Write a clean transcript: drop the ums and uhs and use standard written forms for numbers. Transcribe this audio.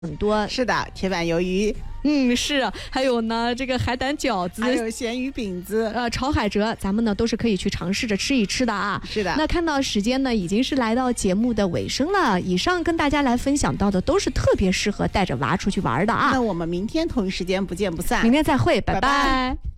很多。 是的，铁板鱿鱼， 是，还有呢这个海胆饺子， 还有咸鱼饼子， 炒海蜇，咱们呢都是可以去尝试着吃一吃的啊。 是的。 那看到时间呢已经是来到节目的尾声了，以上跟大家来分享到的都是特别适合带着娃出去玩的啊。 那我们明天同一时间不见不散， 明天再会，拜拜拜。